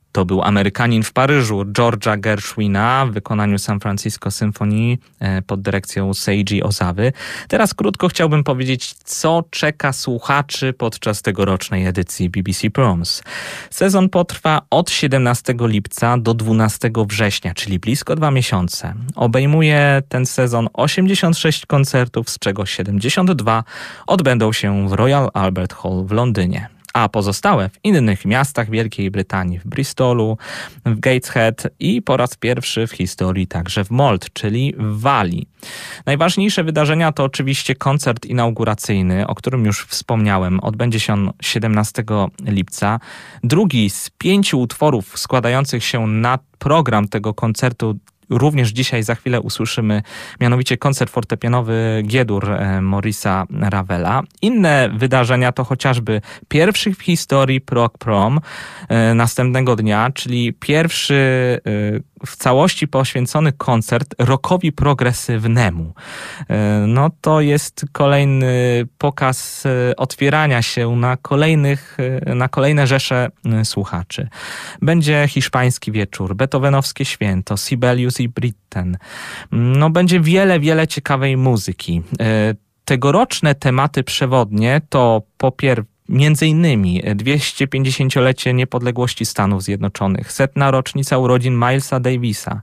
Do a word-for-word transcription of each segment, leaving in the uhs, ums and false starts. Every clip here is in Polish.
To był Amerykanin w Paryżu George'a Gershwina w wykonaniu San Francisco Symphony pod dyrekcją Seiji Ozawy. Teraz krótko chciałbym powiedzieć, co czeka słuchaczy podczas tegorocznej edycji B B C Proms. Sezon potrwa od siedemnastego lipca do dwunastego września, czyli blisko dwa miesiące. Obejmuje ten sezon osiemdziesiąt sześć koncertów, z czego siedemdziesiąt dwa odbędą się w Royal Albert Hall w Londynie, a pozostałe w innych miastach Wielkiej Brytanii, w Bristolu, w Gateshead i po raz pierwszy w historii także w Mold, czyli w Walii. Najważniejsze wydarzenia to oczywiście koncert inauguracyjny, o którym już wspomniałem. Odbędzie się on siedemnastego lipca. Drugi z pięciu utworów składających się na program tego koncertu również dzisiaj za chwilę usłyszymy, mianowicie koncert fortepianowy G-dur Maurice'a Ravela. Inne wydarzenia to chociażby pierwszy w historii Prog Prom e, następnego dnia, czyli pierwszy e, w całości poświęcony koncert rockowi progresywnemu. E, no to jest kolejny pokaz e, otwierania się na kolejnych, e, na kolejne rzesze e, słuchaczy. Będzie hiszpański wieczór, beethovenowskie święto, Sibelius i Britten. No, będzie wiele, wiele ciekawej muzyki. Tegoroczne tematy przewodnie to po pierwsze między innymi dwieście pięćdziesięciolecie niepodległości Stanów Zjednoczonych, setna rocznica urodzin Milesa Davisa,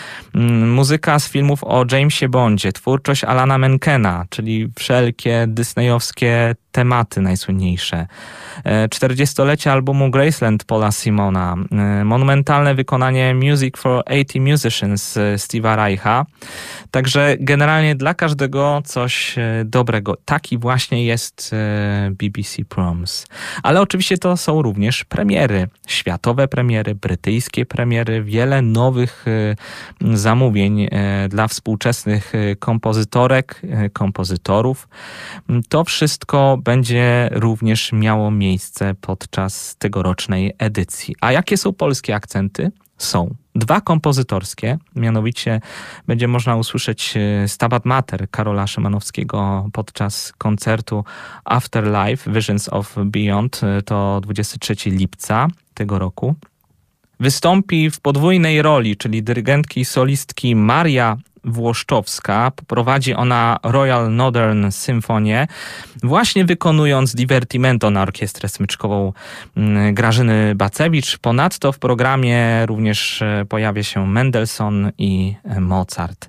muzyka z filmów o Jamesie Bondzie, twórczość Alana Menkena, czyli wszelkie disneyowskie tematy najsłynniejsze, czterdziestolecie albumu Graceland Paula Simona, monumentalne wykonanie Music for osiemdziesięciu Musicians Steve'a Reicha. Także generalnie dla każdego coś dobrego. Taki właśnie jest B B C Proms. Ale oczywiście to są również premiery, światowe premiery, brytyjskie premiery, wiele nowych zamówień dla współczesnych kompozytorek, kompozytorów. To wszystko będzie również miało miejsce podczas tegorocznej edycji. A jakie są polskie akcenty? Są dwa kompozytorskie, mianowicie będzie można usłyszeć Stabat Mater Karola Szymanowskiego podczas koncertu Afterlife Visions of Beyond, to dwudziestego trzeciego lipca tego roku. Wystąpi w podwójnej roli, czyli dyrygentki i solistki Maria Włoszczowska. Poprowadzi ona Royal Northern Symphonię, właśnie wykonując Divertimento na orkiestrę smyczkową Grażyny Bacewicz. Ponadto w programie również pojawia się Mendelssohn i Mozart.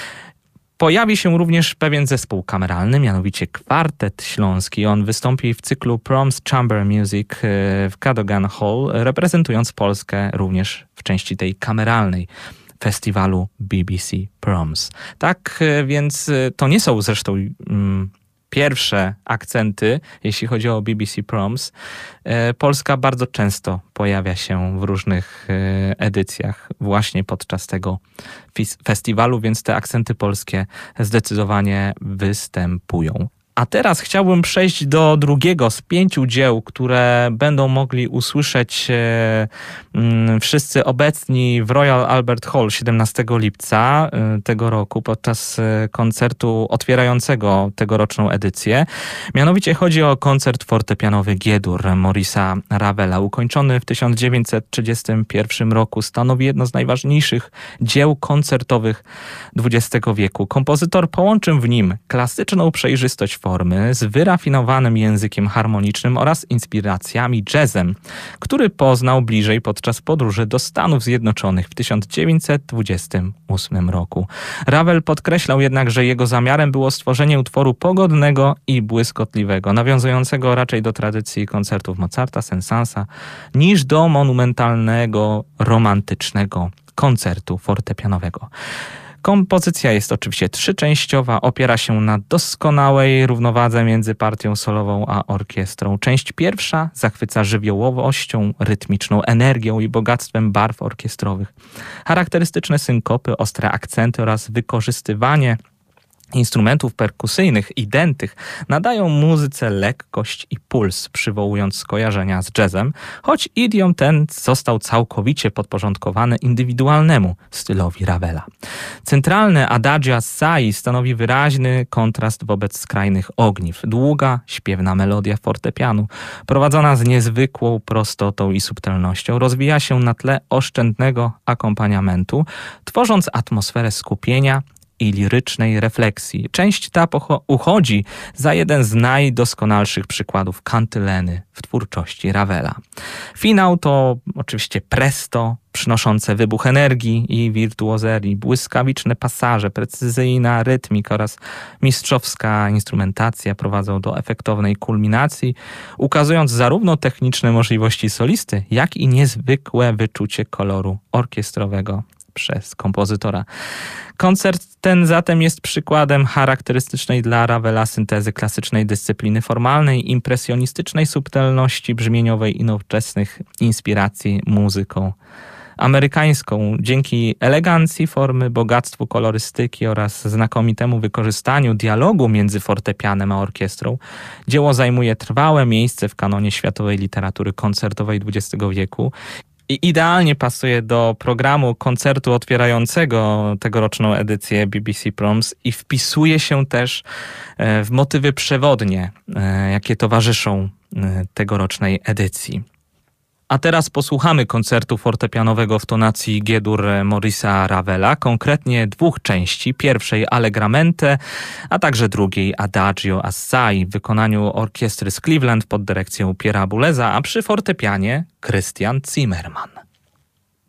Pojawi się również pewien zespół kameralny, mianowicie Kwartet Śląski. On wystąpi w cyklu Proms Chamber Music w Cadogan Hall, reprezentując Polskę również w części tej kameralnej festiwalu B B C Proms. Tak więc to nie są zresztą mm, pierwsze akcenty, jeśli chodzi o B B C Proms. Polska bardzo często pojawia się w różnych edycjach właśnie podczas tego festiwalu, więc te akcenty polskie zdecydowanie występują. A teraz chciałbym przejść do drugiego z pięciu dzieł, które będą mogli usłyszeć e, m, wszyscy obecni w Royal Albert Hall siedemnastego lipca e, tego roku podczas e, koncertu otwierającego tegoroczną edycję. Mianowicie chodzi o koncert fortepianowy G-dur Maurice'a Ravela. Ukończony w tysiąc dziewięćset trzydziestym pierwszym roku, stanowi jedno z najważniejszych dzieł koncertowych dwudziestego wieku. Kompozytor połączył w nim klasyczną przejrzystość formy z wyrafinowanym językiem harmonicznym oraz inspiracjami jazzem, który poznał bliżej podczas podróży do Stanów Zjednoczonych w tysiąc dziewięćset dwudziestym ósmym roku. Ravel podkreślał jednak, że jego zamiarem było stworzenie utworu pogodnego i błyskotliwego, nawiązującego raczej do tradycji koncertów Mozarta, Saint-Saënsa, niż do monumentalnego, romantycznego koncertu fortepianowego. Kompozycja jest oczywiście trzyczęściowa, opiera się na doskonałej równowadze między partią solową a orkiestrą. Część pierwsza zachwyca żywiołowością, rytmiczną energią i bogactwem barw orkiestrowych. Charakterystyczne synkopy, ostre akcenty oraz wykorzystywanie instrumentów perkusyjnych i dętych nadają muzyce lekkość i puls, przywołując skojarzenia z jazzem, choć idiom ten został całkowicie podporządkowany indywidualnemu stylowi Ravela. Centralne adagio assai stanowi wyraźny kontrast wobec skrajnych ogniw. Długa, śpiewna melodia fortepianu, prowadzona z niezwykłą prostotą i subtelnością, rozwija się na tle oszczędnego akompaniamentu, tworząc atmosferę skupienia i lirycznej refleksji. Część ta uchodzi za jeden z najdoskonalszych przykładów kantyleny w twórczości Ravela. Finał to oczywiście presto, przynoszące wybuch energii i wirtuozerii, błyskawiczne pasaże, precyzyjna rytmika oraz mistrzowska instrumentacja prowadzą do efektownej kulminacji, ukazując zarówno techniczne możliwości solisty, jak i niezwykłe wyczucie koloru orkiestrowego przez kompozytora. Koncert ten zatem jest przykładem charakterystycznej dla Ravela syntezy klasycznej dyscypliny formalnej, impresjonistycznej subtelności brzmieniowej i nowoczesnych inspiracji muzyką amerykańską. Dzięki elegancji formy, bogactwu kolorystyki oraz znakomitemu wykorzystaniu dialogu między fortepianem a orkiestrą, dzieło zajmuje trwałe miejsce w kanonie światowej literatury koncertowej dwudziestego wieku. I idealnie pasuje do programu koncertu otwierającego tegoroczną edycję B B C Proms i wpisuje się też w motywy przewodnie, jakie towarzyszą tegorocznej edycji. A teraz posłuchamy koncertu fortepianowego w tonacji G-dur Maurice'a Ravela, konkretnie dwóch części, pierwszej Allegramente, a także drugiej Adagio assai w wykonaniu orkiestry z Cleveland pod dyrekcją Pierre'a Bouleza, a przy fortepianie Christian Zimmermann.